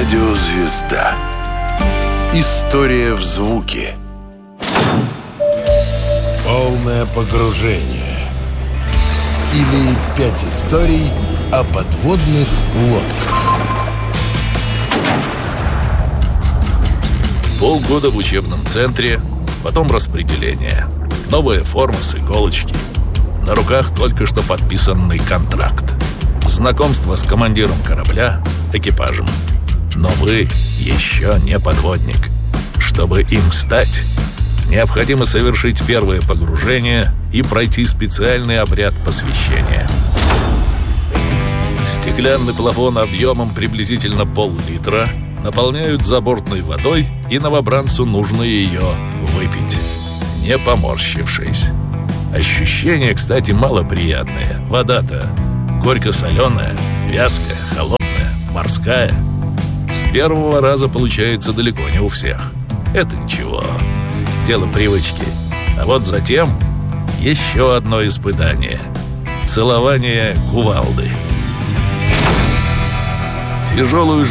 Радиозвезда. История в звуке. Полное погружение. Или 5 историй о подводных лодках. Полгода в учебном центре, потом распределение. Новая форма с иголочки. На руках только что подписанный контракт. Знакомство с командиром корабля, экипажем. Но вы еще не подводник. Чтобы им стать, необходимо совершить первое погружение и пройти специальный обряд посвящения. Стеклянный плафон объемом приблизительно пол-литра наполняют забортной водой, и новобранцу нужно ее выпить, не поморщившись. Ощущения, кстати, малоприятные. Вода-то горько-соленая, вязкая, холодная, морская. С первого раза получается далеко не у всех. Это ничего, дело привычки. А вот затем еще одно испытание — целование кувалды. Тяжелую